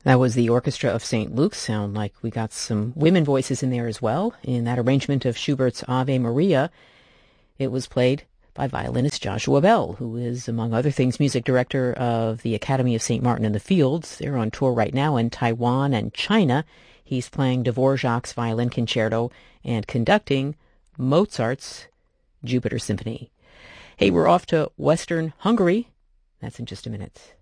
That was the Orchestra of St. Luke's. Sound like we got some women voices in there as well. In that arrangement of Schubert's Ave Maria, it was played by violinist Joshua Bell, who is, among other things, music director of the Academy of St. Martin in the Fields. They're on tour right now in Taiwan and China. He's playing Dvorak's Violin Concerto and conducting Mozart's Jupiter Symphony. Hey, we're off to Western Hungary. That's in just a minute.